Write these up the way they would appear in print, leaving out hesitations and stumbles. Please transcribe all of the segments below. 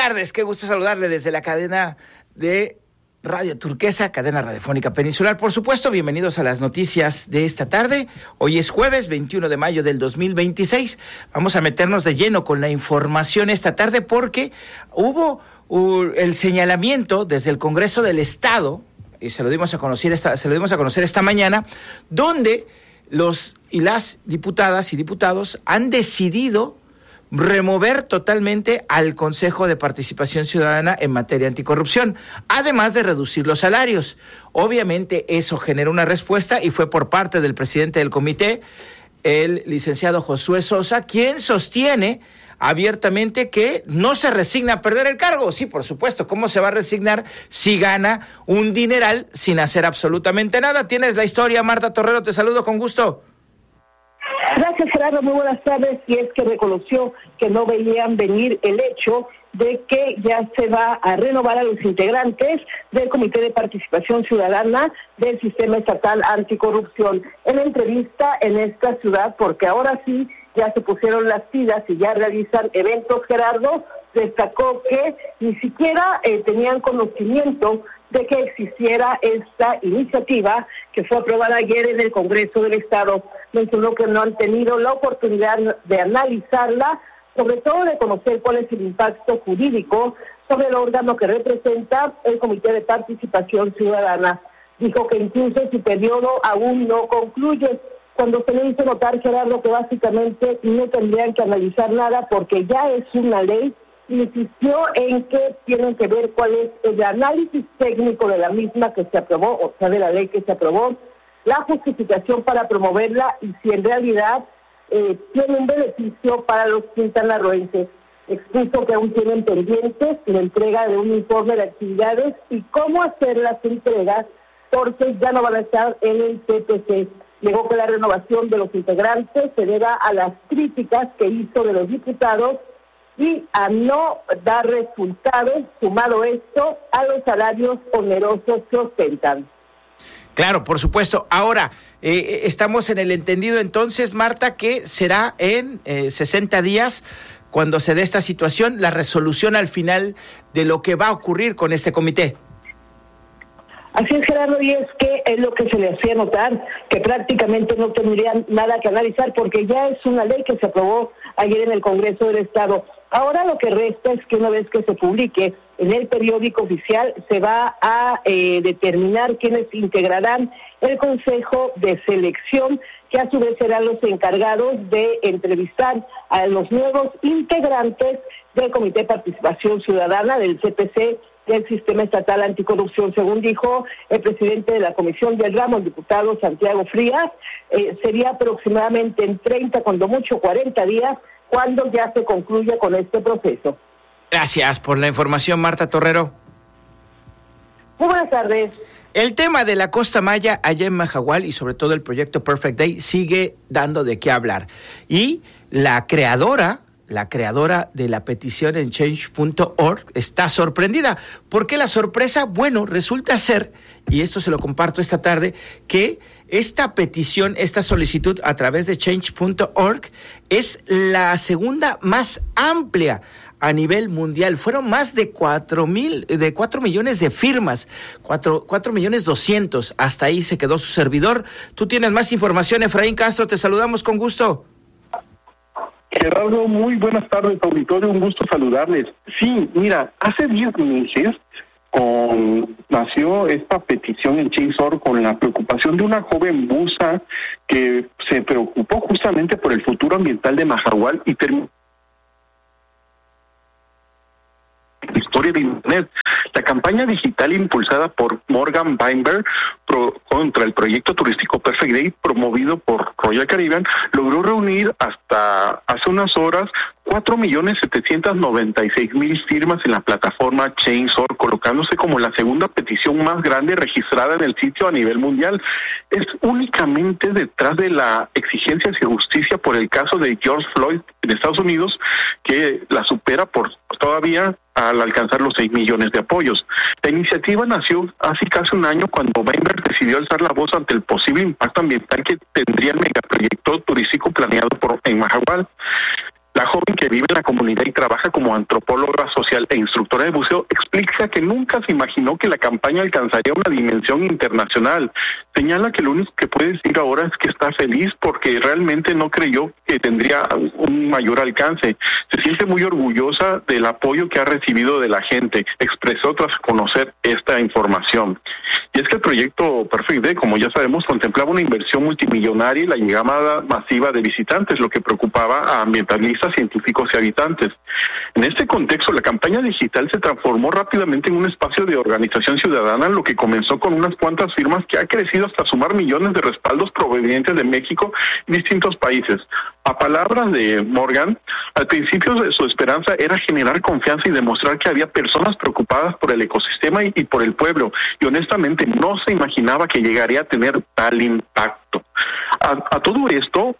tardes, qué gusto saludarle desde la cadena de Radio Turquesa, cadena radiofónica peninsular. Por supuesto, bienvenidos a las noticias de esta tarde. Hoy es jueves 21 de mayo del 2026. Vamos a meternos de lleno con la información esta tarde porque hubo el señalamiento desde el Congreso del Estado, y se lo dimos a conocer esta mañana, donde los y las diputadas y diputados han decidido remover totalmente al Consejo de Participación Ciudadana en materia anticorrupción, además de reducir los salarios. Obviamente eso generó una respuesta y fue por parte del presidente del comité, el licenciado Josué Sosa, quien sostiene abiertamente que no se resigna a perder el cargo. Sí, por supuesto, ¿cómo se va a resignar si gana un dineral sin hacer absolutamente nada? Tienes la historia, Marta Torrero, te saludo con gusto. Gracias, Gerardo, muy buenas tardes. Y es que reconoció que no veían venir el hecho de que ya se va a renovar a los integrantes del Comité de Participación Ciudadana del Sistema Estatal Anticorrupción. En la entrevista en esta ciudad, porque ahora sí ya se pusieron las pilas y ya realizan eventos, Gerardo, destacó que ni siquiera tenían conocimiento de que existiera esta iniciativa que fue aprobada ayer en el Congreso del Estado. Mencionó que no han tenido la oportunidad de analizarla, sobre todo de conocer cuál es el impacto jurídico sobre el órgano que representa el Comité de Participación Ciudadana. Dijo que incluso su periodo aún no concluye. Cuando se le hizo notar, Gerardo, que básicamente no tendrían que analizar nada porque ya es una ley, insistió en que tienen que ver cuál es el análisis técnico de la misma que se aprobó, o sea, de la ley que se aprobó, la justificación para promoverla y si en realidad tiene un beneficio para los quintanarroenses. Expuso que aún tienen pendientes la entrega de un informe de actividades y cómo hacer las entregas porque ya no van a estar en el TPC. Negó que la renovación de los integrantes se deba a las críticas que hizo de los diputados y a no dar resultados, sumado esto a los salarios onerosos que ostentan. Claro, por supuesto. Ahora, estamos en el entendido entonces, Marta, que será en 60 días cuando se dé esta situación, la resolución al final de lo que va a ocurrir con este comité. Así es, Gerardo, y es que es lo que se le hacía notar, que prácticamente no tendrían nada que analizar porque ya es una ley que se aprobó ayer en el Congreso del Estado. Ahora lo que resta es que una vez que se publique en el periódico oficial se va a determinar quiénes integrarán el Consejo de Selección, que a su vez serán los encargados de entrevistar a los nuevos integrantes del Comité de Participación Ciudadana, del CPC, del Sistema Estatal Anticorrupción. Según dijo el presidente de la Comisión del Ramo, el diputado Santiago Frías, sería aproximadamente en 30, cuando mucho 40 días, cuando ya se concluya con este proceso. Gracias por la información, Marta Torrero. Muy buenas tardes. El tema de la Costa Maya allá en Mahahual y sobre todo el proyecto Perfect Day sigue dando de qué hablar. Y la creadora de la petición en change.org está sorprendida. ¿Por qué la sorpresa? Bueno, resulta ser, y esto se lo comparto esta tarde, que esta petición, esta solicitud a través de change.org es la segunda más amplia a nivel mundial. Fueron más de 4 millones de firmas, 4.200.000. Hasta ahí se quedó su servidor. Tú tienes más información, Efraín Castro, te saludamos con gusto. Gerardo, muy buenas tardes, auditorio, un gusto saludarles. Sí, mira, hace 10 meses nació esta petición en Change.org con la preocupación de una joven buza que se preocupó justamente por el futuro ambiental de Mahahual y terminó la historia de Internet. La campaña digital impulsada por Morgan Weinberg contra el proyecto turístico Perfect Day, promovido por Royal Caribbean, logró reunir hasta hace unas horas 4.796.000 firmas en la plataforma Change.org, colocándose como la segunda petición más grande registrada en el sitio a nivel mundial. Es únicamente detrás de la exigencia hacia justicia por el caso de George Floyd en Estados Unidos, que la supera por todavía al alcanzar los 6 millones de apoyos. La iniciativa nació hace casi un año cuando Weinberg decidió alzar la voz ante el posible impacto ambiental que tendría el megaproyecto turístico planeado en Mahahual. La joven, que vive en la comunidad y trabaja como antropóloga social e instructora de buceo, explica que nunca se imaginó que la campaña alcanzaría una dimensión internacional. Señala que lo único que puede decir ahora es que está feliz porque realmente no creyó que tendría un mayor alcance. Se siente muy orgullosa del apoyo que ha recibido de la gente, expresó tras conocer esta información. Y es que el proyecto Perfect Day, como ya sabemos, contemplaba una inversión multimillonaria y la llegada masiva de visitantes, lo que preocupaba a ambientalistas, científicos y habitantes. En este contexto, la campaña digital se transformó rápidamente en un espacio de organización ciudadana, lo que comenzó con unas cuantas firmas que ha crecido hasta sumar millones de respaldos provenientes de México y distintos países. A palabras de Morgan, al principio su esperanza era generar confianza y demostrar que había personas preocupadas por el ecosistema y por el pueblo, y honestamente no se imaginaba que llegaría a tener tal impacto. A todo esto,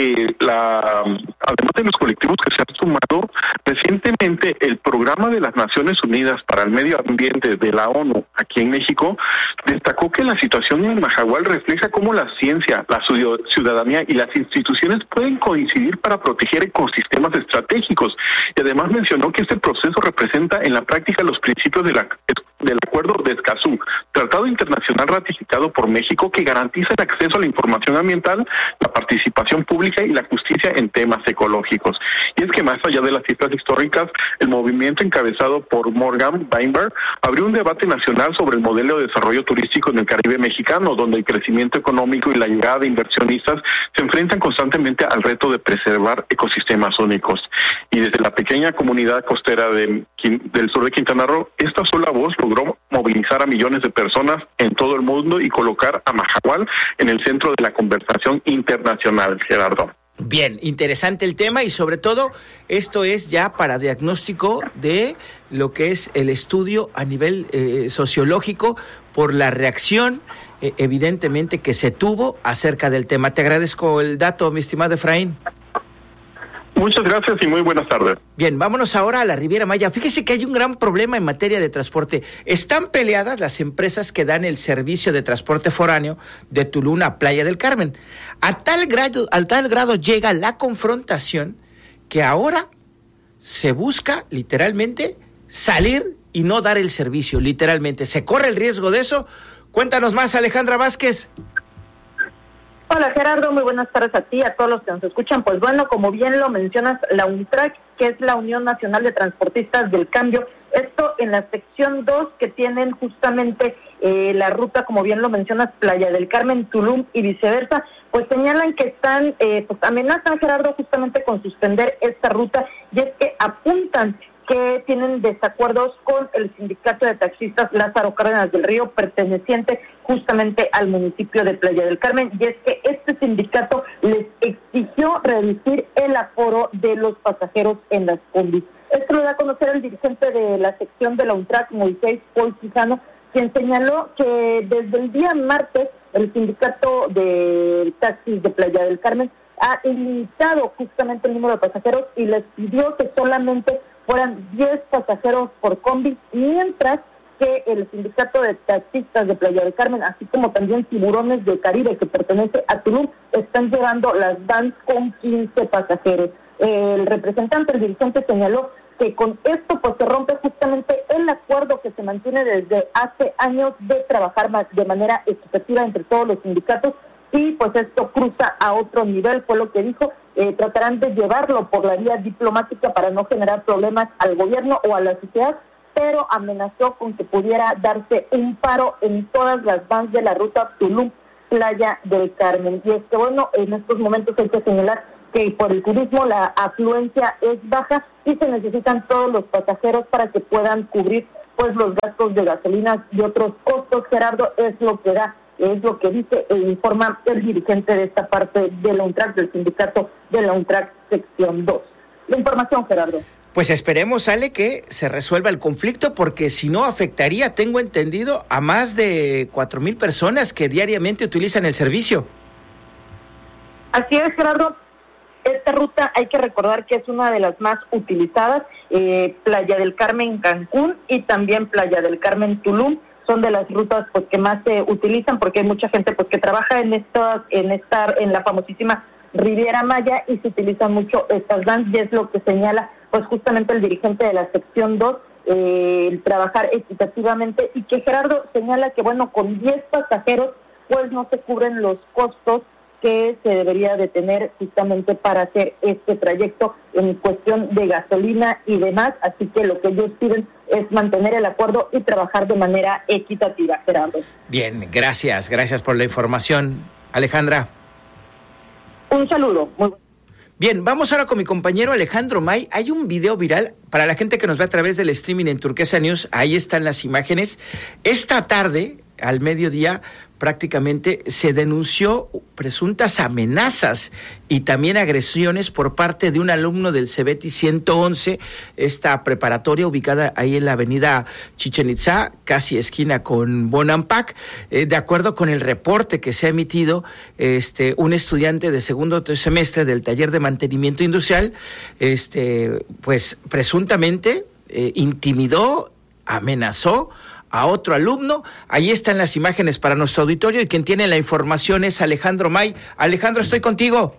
además de los colectivos que se han sumado, recientemente el Programa de las Naciones Unidas para el Medio Ambiente de la ONU aquí en México destacó que la situación en Mahahual refleja cómo la ciencia, la ciudadanía y las instituciones pueden coincidir para proteger ecosistemas estratégicos, y además mencionó que este proceso representa en la práctica los principios del Acuerdo de Escazú, tratado internacional ratificado por México que garantiza el acceso a la información ambiental, la participación pública y la justicia en temas ecológicos. Y es que más allá de las cifras históricas, el movimiento encabezado por Morgan Weinberg abrió un debate nacional sobre el modelo de desarrollo turístico en el Caribe mexicano, donde el crecimiento económico y la llegada de inversionistas se enfrentan constantemente al reto de preservar ecosistemas únicos. Y desde la pequeña comunidad costera del sur de Quintana Roo, esta sola voz logró movilizar a millones de personas en todo el mundo y colocar a Mahahual en el centro de la conversación internacional, Gerardo. Bien, interesante el tema, y sobre todo esto es ya para diagnóstico de lo que es el estudio a nivel sociológico por la reacción evidentemente que se tuvo acerca del tema. Te agradezco el dato, mi estimado Efraín. Muchas gracias y muy buenas tardes. Bien, vámonos ahora a la Riviera Maya. Fíjese que hay un gran problema en materia de transporte. Están peleadas las empresas que dan el servicio de transporte foráneo de Tulum a Playa del Carmen. Al tal grado llega la confrontación que ahora se busca literalmente salir y no dar el servicio, literalmente. ¿Se corre el riesgo de eso? Cuéntanos más, Alejandra Vázquez. Hola Gerardo, muy buenas tardes a ti y a todos los que nos escuchan. Pues bueno, como bien lo mencionas, la UNTRAC, que es la Unión Nacional de Transportistas del Cambio, esto en la sección 2 que tienen justamente la ruta, como bien lo mencionas, Playa del Carmen, Tulum y viceversa, pues señalan que están, pues amenazan, Gerardo, justamente con suspender esta ruta, y es que apuntan que tienen desacuerdos con el sindicato de taxistas Lázaro Cárdenas del Río, perteneciente justamente al municipio de Playa del Carmen, y es que este sindicato les exigió reducir el aforo de los pasajeros en las combis. Esto lo da a conocer el dirigente de la sección de la UNTRAC, Moisés Paul Quijano, quien señaló que desde el día martes el sindicato de taxis de Playa del Carmen ha limitado justamente el número de pasajeros y les pidió que solamente fueran 10 pasajeros por combi, mientras que el sindicato de taxistas de Playa del Carmen, así como también Tiburones del Caribe, que pertenece a Tulum, están llevando las vans con 15 pasajeros. El representante, el dirigente, señaló que con esto pues se rompe justamente el acuerdo que se mantiene desde hace años de trabajar de manera equitativa entre todos los sindicatos, y pues esto cruza a otro nivel, fue lo que dijo. Tratarán de llevarlo por la vía diplomática para no generar problemas al gobierno o a la sociedad, pero amenazó con que pudiera darse un paro en todas las vans de la ruta Tulum-Playa del Carmen. Y es que bueno, en estos momentos hay que señalar que por el turismo la afluencia es baja y se necesitan todos los pasajeros para que puedan cubrir pues los gastos de gasolina y otros costos. Gerardo, es lo que dice e informa el dirigente de esta parte de la UNTRAC, del sindicato de la UNTRAC sección 2. La información, Gerardo. Pues esperemos, Ale, que se resuelva el conflicto, porque si no afectaría, tengo entendido, a más de 4,000 personas que diariamente utilizan el servicio. Así es, Gerardo. Esta ruta hay que recordar que es una de las más utilizadas, Playa del Carmen Cancún y también Playa del Carmen Tulum. Son de las rutas pues que más se utilizan, porque hay mucha gente pues que trabaja en la famosísima Riviera Maya y se utilizan mucho estas vans, y es lo que señala pues justamente el dirigente de la sección 2, el trabajar equitativamente, y que Gerardo señala que bueno, con 10 pasajeros pues no se cubren los costos que se debería de tener justamente para hacer este trayecto en cuestión de gasolina y demás, así que lo que ellos piden es mantener el acuerdo y trabajar de manera equitativa, Gerardo. Bien, gracias por la información, Alejandra. Un saludo. Bien, vamos ahora con mi compañero Alejandro May. Hay un video viral para la gente que nos ve a través del streaming en Turquesa News. Ahí están las imágenes. Esta tarde, al mediodía, prácticamente se denunció presuntas amenazas y también agresiones por parte de un alumno del CEBETI 111, esta preparatoria ubicada ahí en la avenida Chichén Itzá, casi esquina con Bonampak. De acuerdo con el reporte que se ha emitido, un estudiante de segundo semestre del taller de mantenimiento industrial, pues presuntamente intimidó, amenazó a otro alumno. Ahí están las imágenes para nuestro auditorio, y quien tiene la información es Alejandro May. Alejandro, estoy contigo.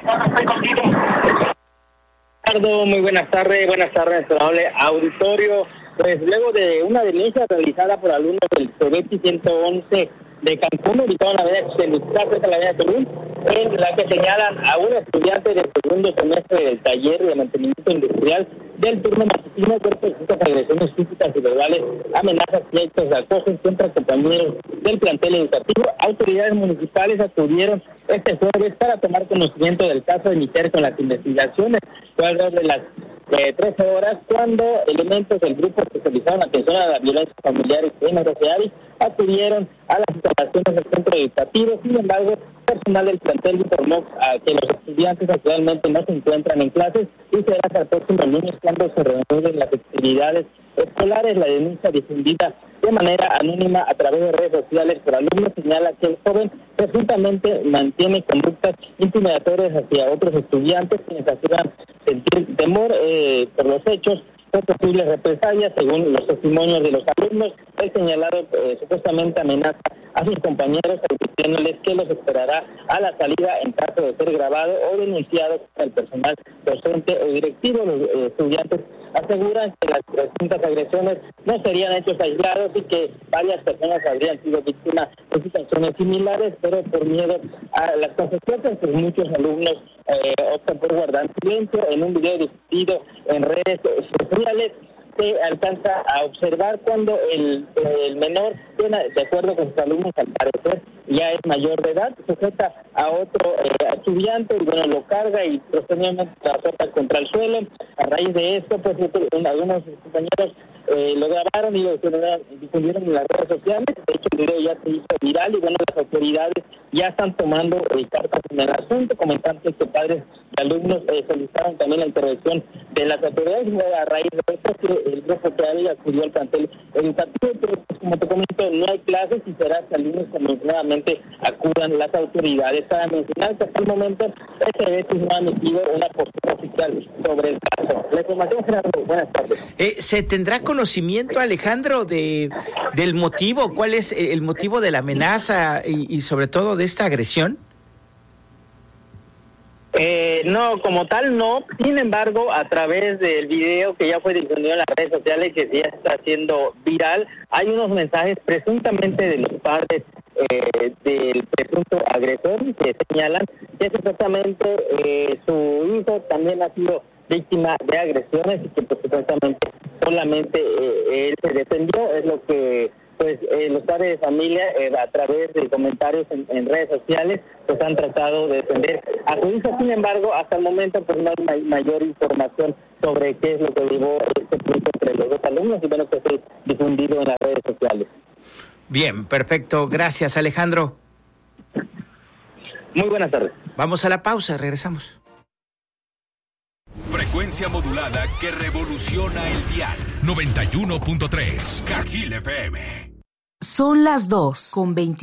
Ricardo, muy buenas tardes, honorable auditorio. Pues luego de una denuncia realizada por alumnos del CEBETI 111 de Cancún, ubicado en la avenida Chichén-Itzá, frente a la avenida Tulum, en la que señalan a un estudiante del segundo semestre del taller de mantenimiento industrial del turno matutino por presuntas agresiones físicas y verbales, amenazas y actos de acoso contra compañeros del plantel educativo. Autoridades municipales acudieron este jueves para tomar conocimiento del caso e iniciar con las investigaciones. Fue alrededor de las 13 horas cuando elementos del grupo especializado en atención a la violencia familiar y crimen social acudieron a las instalaciones del centro educativo. Sin embargo, personal del plantel informó que los estudiantes actualmente no se encuentran en clases y será hasta el próximo lunes cuando se reanuden las actividades escolares. La denuncia difundida de manera anónima a través de redes sociales por alumnos señala que el joven presuntamente mantiene conductas intimidatorias hacia otros estudiantes, quienes aseguran sentir temor por los hechos por posibles represalias. Según los testimonios de los alumnos, el señalado supuestamente amenaza a sus compañeros, advirtiéndoles que los esperará a la salida en caso de ser grabado o denunciado por el personal docente o directivo. Los estudiantes aseguran que las presuntas agresiones no serían hechos aislados y que varias personas habrían sido víctimas de situaciones similares, pero por miedo a las consecuencias, pues muchos alumnos optan por guardar silencio. En un video difundido en redes sociales se alcanza a observar cuando el menor, de acuerdo con sus alumnos, al parecer ya es mayor de edad, sujeta a otro estudiante y bueno, lo carga y posteriormente lo azota contra el suelo. A raíz de esto, pues algunos compañeros lo grabaron y lo difundieron en las redes sociales. De hecho, el video ya se hizo viral y bueno, las autoridades ya están tomando cartas en el asunto. Comentantes que padres y alumnos solicitaron también la intervención de las autoridades. Y a raíz de esto, que el grupo que había acudió al plantel educativo, pero pues, como te comento, no hay clases y será hasta el lunes cuando nuevamente acudan las autoridades. Para mencionar que hasta el momento el CEBETI no ha emitido una postura oficial sobre el caso. La información, Gerardo, buenas tardes. ¿Se tendrá conocimiento, Alejandro, del motivo? ¿Cuál es el motivo de la amenaza y sobre todo de esta agresión? No, como tal no. Sin embargo, a través del video que ya fue difundido en las redes sociales, que ya está siendo viral, hay unos mensajes presuntamente de los padres del presunto agresor que señalan que supuestamente su hijo también ha sido víctima de agresiones y que pues, supuestamente solamente él se defendió. Es lo que pues los padres de familia a través de comentarios en redes sociales pues han tratado de defender a su hijo. Sin embargo, hasta el momento pues no hay mayor información sobre qué es lo que llevó este punto entre los dos alumnos y bueno, que fue difundido en las redes sociales. Bien, perfecto. Gracias, Alejandro. Muy buenas tardes. Vamos a la pausa, regresamos. Frecuencia modulada que revoluciona el dial. 91.3 Cajil FM. Son las 2:20.